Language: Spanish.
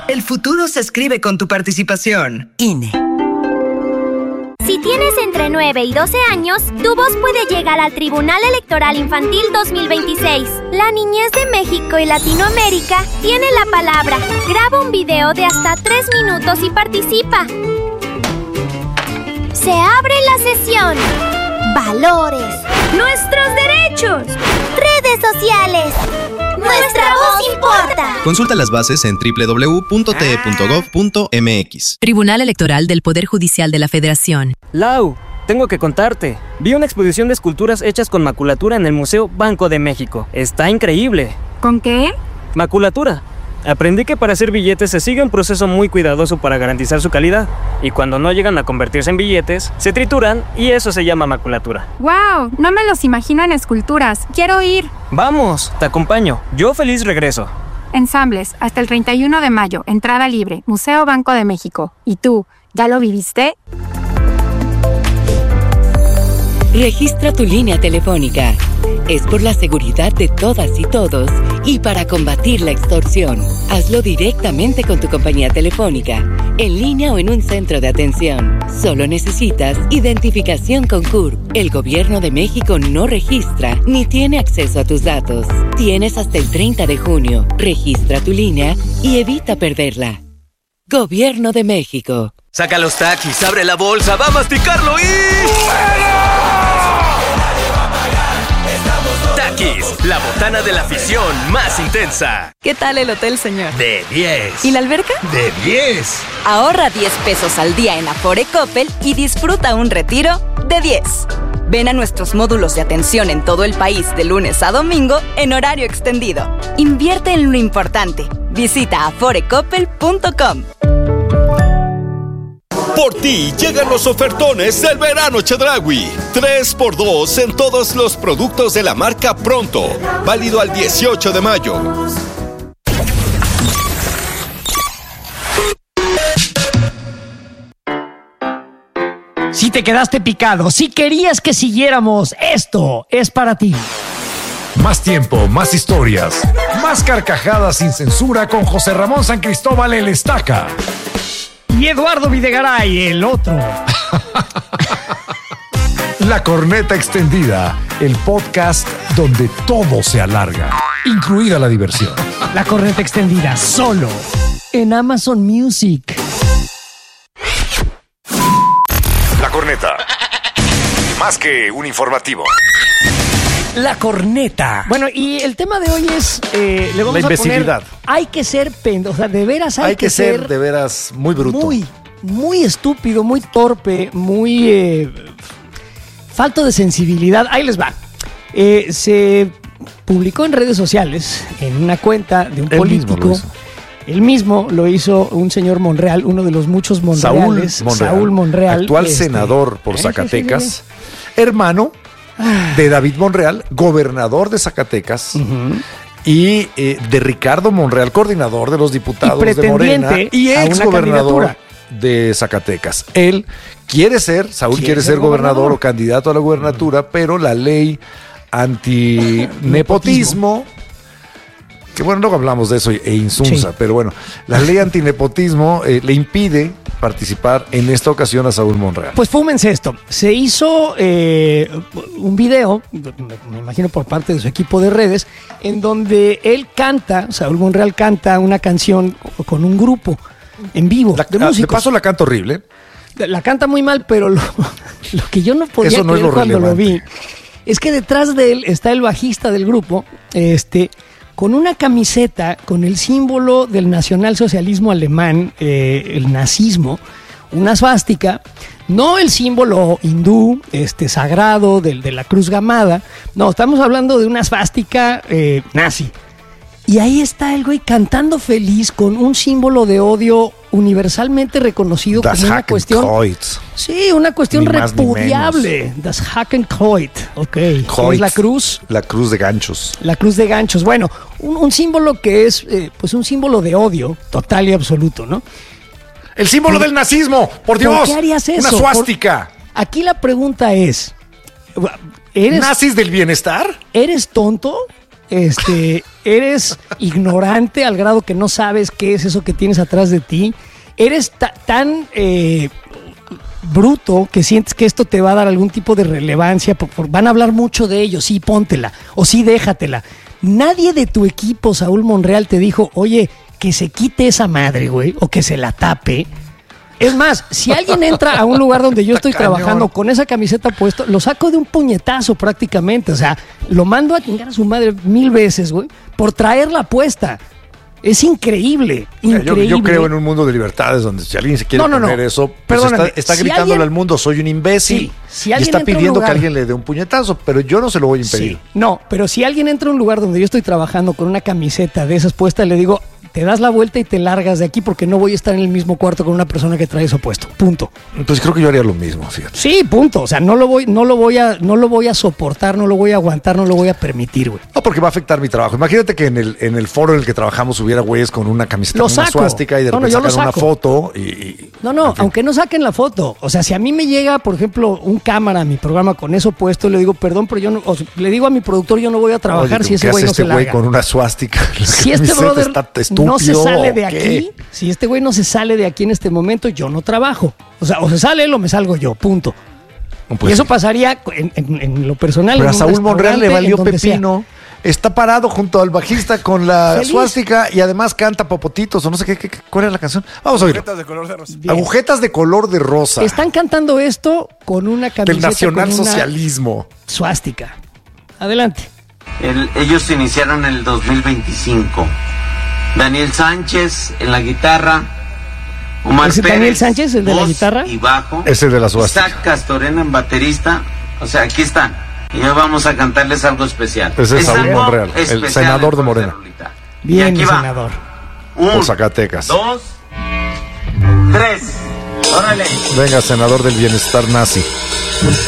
El futuro se escribe con tu participación. INE. Si tienes entre 9 y 12 años, tu voz puede llegar al Tribunal Electoral Infantil 2026. La niñez de México y Latinoamérica tiene la palabra. Graba un video de hasta 3 minutos y participa. Se abre la sesión. Valores. Nuestros derechos. Redes sociales. Nuestra voz importa. Consulta las bases en www.te.gov.mx. Tribunal Electoral del Poder Judicial de la Federación. Lau, tengo que contarte. Vi una exposición de esculturas hechas con maculatura en el Museo Banco de México. Está increíble. ¿Con qué? Maculatura. Aprendí que para hacer billetes se sigue un proceso muy cuidadoso para garantizar su calidad. Y cuando no llegan a convertirse en billetes, se trituran y eso se llama maculatura. ¡Wow! No me los imagino en esculturas. ¡Quiero ir! ¡Vamos! Te acompaño. Yo feliz regreso. Ensambles, hasta el 31 de mayo. Entrada libre. Museo Banco de México. ¿Y tú, ya lo viviste? Registra tu línea telefónica. Es por la seguridad de todas y todos y para combatir la extorsión. Hazlo directamente con tu compañía telefónica, en línea o en un centro de atención. Solo necesitas identificación con CURP. El Gobierno de México no registra ni tiene acceso a tus datos. Tienes hasta el 30 de junio. Registra tu línea y evita perderla. Gobierno de México. Saca los Takis, abre la bolsa, va a masticarlo y... Takis, la botana de la afición más intensa. ¿Qué tal el hotel, señor? De 10. ¿Y la alberca? De 10. Ahorra 10 pesos al día en Afore Coppel y disfruta un retiro de 10. Ven a nuestros módulos de atención en todo el país de lunes a domingo en horario extendido. Invierte en lo importante. Visita aforecoppel.com. Por ti llegan los ofertones del verano Chedraui. 3x2 en todos los productos de la marca Pronto. Válido al 18 de mayo. Si te quedaste picado, si querías que siguiéramos, esto es para ti. Más tiempo, más historias, más carcajadas sin censura con José Ramón San Cristóbal el Estaca. Y Eduardo Videgaray, el otro. La Corneta Extendida, el podcast donde todo se alarga, incluida la diversión. La Corneta Extendida, solo en Amazon Music. La Corneta, más que un informativo. La Corneta. Bueno, y el tema de hoy es le vamos la imbecilidad. A poner, hay que ser o sea, de veras hay que ser de veras muy bruto. Muy estúpido, muy torpe, muy falto de sensibilidad. Ahí les va. Se publicó en redes sociales, en una cuenta de un político. Él mismo lo hizo un señor Monreal, uno de los muchos Monreales. Saúl Monreal. Actual senador por Zacatecas. Hermano de David Monreal, gobernador de Zacatecas, y de Ricardo Monreal, coordinador de los diputados de Morena y ex gobernador de Zacatecas. Él Saúl quiere ser gobernador o candidato a la gubernatura, pero la ley antinepotismo, que bueno, luego hablamos de eso e insunsa, pero bueno, la ley antinepotismo le impide participar en esta ocasión a Saúl Monreal. Pues fúmense esto. Se hizo un video, me imagino por parte de su equipo de redes, en donde Saúl Monreal canta una canción con un grupo en vivo de músicos. De paso la canta horrible. La canta muy mal, pero lo que yo no podía creer cuando lo vi es que detrás de él está el bajista del grupo, con una camiseta con el símbolo del nacionalsocialismo alemán, el nazismo, una svástica, no el símbolo hindú, sagrado de la cruz gamada, no, estamos hablando de una svástica nazi. Y ahí está el güey cantando feliz con un símbolo de odio universalmente reconocido como una cuestión. Sí, una cuestión repudiable. Das Hakenkreuz. Ok. Es la cruz. La cruz de ganchos. La cruz de ganchos. Bueno, un símbolo que es pues un símbolo de odio total y absoluto, ¿no? El símbolo del nazismo, por Dios. ¿Por qué harías eso? Una suástica. Aquí la pregunta es, ¿nazis del bienestar? ¿Eres tonto? eres ignorante al grado que no sabes qué es eso que tienes atrás de ti, eres tan bruto que sientes que esto te va a dar algún tipo de relevancia, van a hablar mucho de ello, sí, póntela, o sí, déjatela. Nadie de tu equipo, Saúl Monreal, te dijo, oye, que se quite esa madre, güey, o que se la tape. Es más, si alguien entra a un lugar donde yo estoy trabajando con esa camiseta puesta, lo saco de un puñetazo prácticamente. O sea, lo mando a chingar a su madre 1000 veces, güey, por traerla puesta. Es increíble, increíble. Yo creo en un mundo de libertades donde si alguien se quiere poner eso, pues está gritándole al mundo, soy un imbécil, y está pidiendo que alguien le dé un puñetazo, pero yo no se lo voy a impedir. Sí. No, pero si alguien entra a un lugar donde yo estoy trabajando con una camiseta de esas puestas, le digo, te das la vuelta y te largas de aquí porque no voy a estar en el mismo cuarto con una persona que trae eso puesto. Punto. Pues creo que yo haría lo mismo, fíjate. Sí, punto. O sea, no lo voy a soportar, no lo voy a aguantar, no lo voy a permitir, güey. No, porque va a afectar mi trabajo. Imagínate que en el foro en el que trabajamos hubiera güeyes con una camiseta con una suástica y de repente sacan una foto y... No, en fin. Aunque no saquen la foto. O sea, si a mí me llega, por ejemplo, un cámara a mi programa con eso puesto, le digo, perdón, pero yo no... le digo a mi productor, yo no voy a trabajar. Oye, si ese güey no se larga. Güey con una suástica. Si este brother no se sale de aquí, si este güey no se sale de aquí en este momento, yo no trabajo. O sea, o se sale él o me salgo yo, punto. Pues y eso pasaría en lo personal. Pero a Saúl Monreal le valió pepino. Está parado junto al bajista con la suástica y además canta Popotitos o no sé qué. ¿Cuál era la canción? Vamos a oír. Agujetas de color de rosa. Agujetas de color de rosa. Están cantando esto con una camiseta del nacionalsocialismo. Suástica. Adelante. Ellos se iniciaron en el 2025. Daniel Sánchez en la guitarra, Omar Pérez, Daniel Sánchez, el de la guitarra y bajo, ese de la suástica, Isaac Castorena en baterista. O sea, aquí están. Y hoy vamos a cantarles algo especial. Ese es Saúl Monreal, el senador de Morena. Bien, el senador. Por Zacatecas. 2, 3. Órale. Venga, senador del bienestar nazi.